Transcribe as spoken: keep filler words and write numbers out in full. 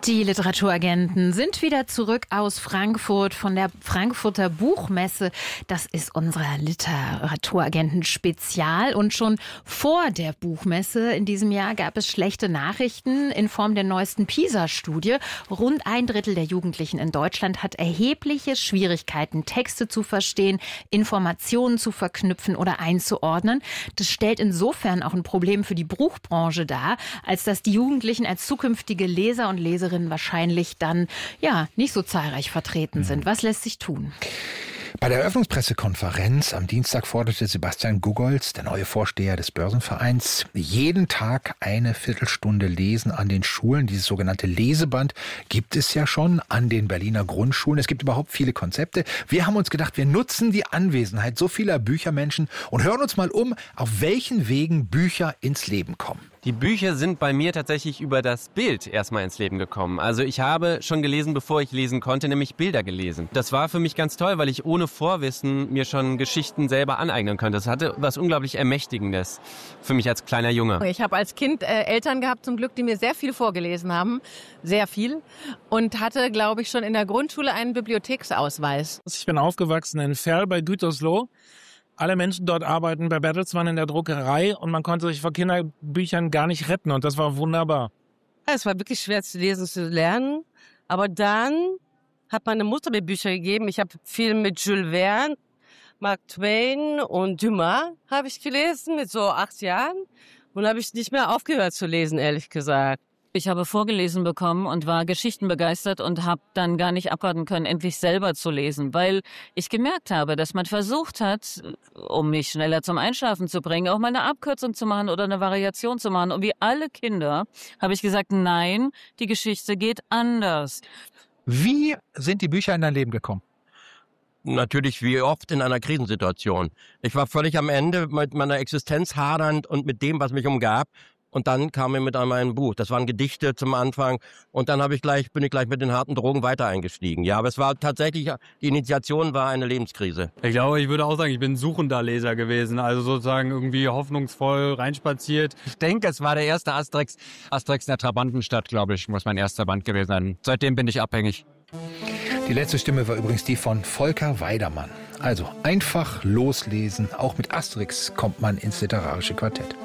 Die Literaturagenten sind wieder zurück aus Frankfurt von der Frankfurter Buchmesse. Das ist unser Literaturagenten-Spezial. Und schon vor der Buchmesse in diesem Jahr gab es schlechte Nachrichten in Form der neuesten PISA-Studie. Rund ein Drittel der Jugendlichen in Deutschland hat erhebliche Schwierigkeiten, Texte zu verstehen, Informationen zu verknüpfen oder einzuordnen. Das stellt insofern auch ein Problem für die Buchbranche dar, als dass die Jugendlichen als zukünftige Leser und Leserinnen wahrscheinlich dann ja nicht so zahlreich vertreten sind. Was lässt sich tun? Bei der Eröffnungspressekonferenz am Dienstag forderte Sebastian Gugolz, der neue Vorsteher des Börsenvereins, jeden Tag eine Viertelstunde Lesen an den Schulen. Dieses sogenannte Leseband gibt es ja schon an den Berliner Grundschulen. Es gibt überhaupt viele Konzepte. Wir haben uns gedacht, wir nutzen die Anwesenheit so vieler Büchermenschen und hören uns mal um, auf welchen Wegen Bücher ins Leben kommen. Die Bücher sind bei mir tatsächlich über das Bild erstmal ins Leben gekommen. Also ich habe schon gelesen, bevor ich lesen konnte, nämlich Bilder gelesen. Das war für mich ganz toll, weil ich ohne Vorwissen mir schon Geschichten selber aneignen konnte. Das hatte was unglaublich Ermächtigendes für mich als kleiner Junge. Ich habe als Kind äh, Eltern gehabt, zum Glück, die mir sehr viel vorgelesen haben. Sehr viel. Und hatte, glaube ich, schon in der Grundschule einen Bibliotheksausweis. Ich bin aufgewachsen in Verl bei Gütersloh. Alle Menschen dort arbeiten bei Bertelsmann in der Druckerei und man konnte sich vor Kinderbüchern gar nicht retten und das war wunderbar. Es war wirklich schwer zu lesen, zu lernen, aber dann hat meine Mutter mir Bücher gegeben. Ich habe viel mit Jules Verne, Mark Twain und Dumas habe ich gelesen mit so acht Jahren und habe ich nicht mehr aufgehört zu lesen, ehrlich gesagt. Ich habe vorgelesen bekommen und war geschichtenbegeistert und habe dann gar nicht abwarten können, endlich selber zu lesen, weil ich gemerkt habe, dass man versucht hat, um mich schneller zum Einschlafen zu bringen, auch mal eine Abkürzung zu machen oder eine Variation zu machen. Und wie alle Kinder habe ich gesagt, nein, die Geschichte geht anders. Wie sind die Bücher in dein Leben gekommen? Natürlich wie oft in einer Krisensituation. Ich war völlig am Ende mit meiner Existenz hadernd und mit dem, was mich umgab. Und dann kam mir mit einmal ein Buch. Das waren Gedichte zum Anfang. Und dann habe ich gleich, bin ich gleich mit den harten Drogen weiter eingestiegen. Ja, aber es war tatsächlich, die Initiation war eine Lebenskrise. Ich glaube, ich würde auch sagen, ich bin ein suchender Leser gewesen. Also sozusagen irgendwie hoffnungsvoll reinspaziert. Ich denke, es war der erste Asterix. Asterix in der Trabantenstadt, glaube ich, muss mein erster Band gewesen sein. Seitdem bin ich abhängig. Die letzte Stimme war übrigens die von Volker Weidermann. Also einfach loslesen. Auch mit Asterix kommt man ins literarische Quartett.